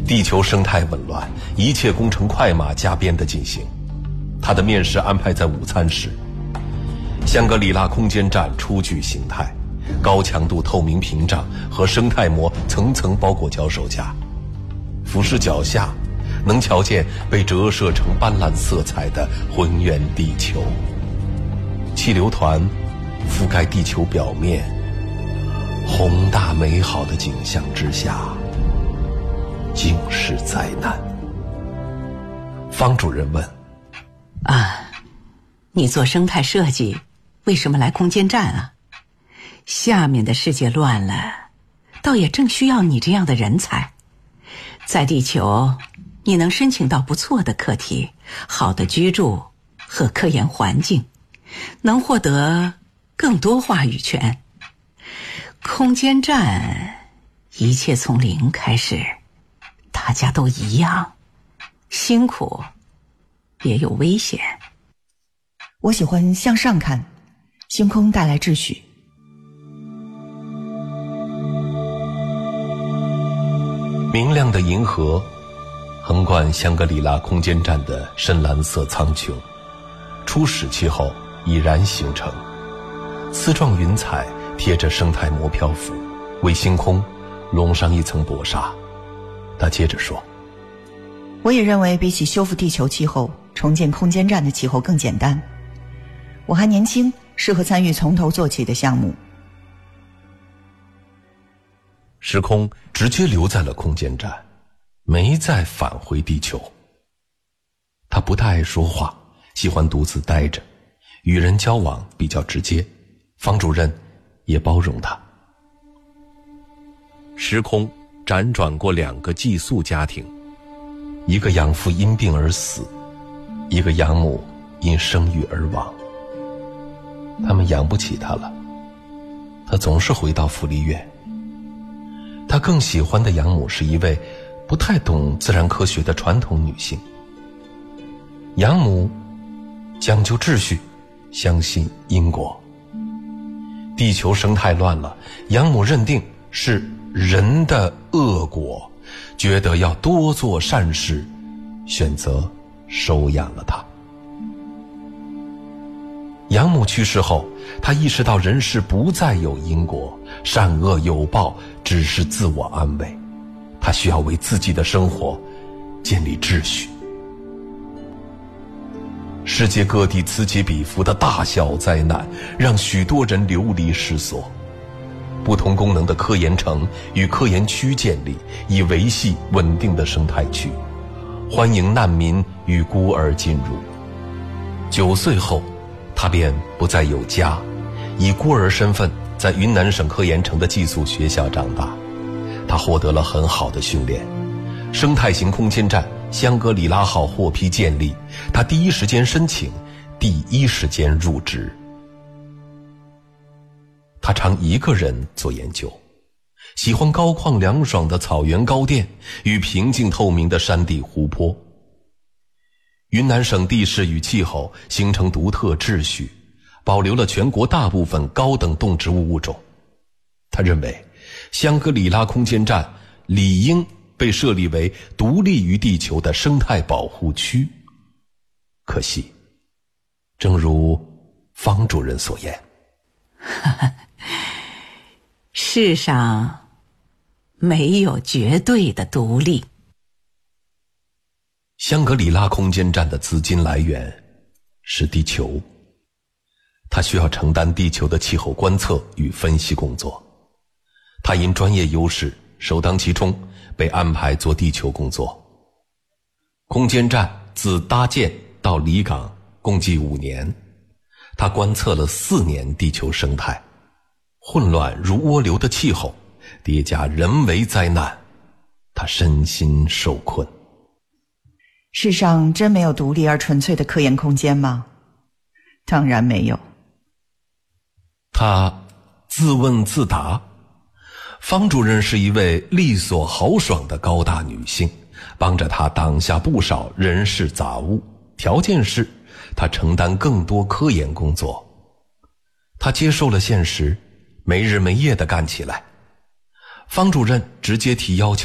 地球生态紊乱，一切工程快马加鞭地进行。他的面试安排在午餐时。香格里拉空间站初具形态，高强度透明屏障和生态膜层层包裹脚手架，俯视脚下，能瞧见被折射成斑斓色彩的浑圆地球。气流团覆盖地球表面，宏大美好的景象之下，尽是灾难。方主任问： 你做生态设计，为什么来空间站啊？下面的世界乱了，倒也正需要你这样的人才。在地球，你能申请到不错的课题，好的居住和科研环境，能获得更多话语权。空间站，一切从零开始，大家都一样，辛苦也有危险。 我喜欢向上看，星空带来秩序。 明亮的银河横贯香格里拉空间站的深蓝色苍穹，初始气候已然形成，丝状云彩贴着生态膜漂浮，为星空笼上一层薄纱。他接着说： 我也认为比起修复地球气候，重建空间站的气候更简单。我还年轻，适合参与从头做起的项目。 时空直接留在了空间站，没再返回地球。他不太爱说话，喜欢独自待着，与人交往比较直接，方主任也包容他。时空辗转过2个寄宿家庭，一个养父因病而死，一个养母因生育而亡。他们养不起他了，他总是回到福利院。他更喜欢的养母是一位不太懂自然科学的传统女性。养母讲究秩序，相信因果。地球生态乱了，养母认定是人的恶果，觉得要多做善事，选择收养了他。养母去世后，他意识到人世不再有因果，善恶有报，只是自我安慰。他需要为自己的生活建立秩序。世界各地此起彼伏的大小灾难，让许多人流离失所。不同功能的科研城与科研区建立，以维系稳定的生态区，欢迎难民与孤儿进入。9岁后，他便不再有家，以孤儿身份在云南省科研城的寄宿学校长大。他获得了很好的训练。生态型空间站香格里拉号获批建立，他第一时间申请，第一时间入职。他常一个人做研究，喜欢高旷凉爽的草原高甸与平静透明的山地湖泊。云南省地势与气候形成独特秩序，保留了全国大部分高等动植物物种。他认为香格里拉空间站理应被设立为独立于地球的生态保护区。可惜，正如方主任所言， 世上没有绝对的独立。 香格里拉空间站的资金来源是地球，它需要承担地球的气候观测与分析工作。它因专业优势首当其冲，被安排做地球工作。空间站自搭建到离港共计5年，它观测了4年地球生态。混乱如涡流的气候叠加人为灾难，它身心受困。 世上真没有独立而纯粹的科研空间吗？当然没有。 他自问自答。方主任是一位利索豪爽的高大女性，帮着他挡下不少人事杂物，条件是他承担更多科研工作。他接受了现实，没日没夜地干起来。方主任直接提要求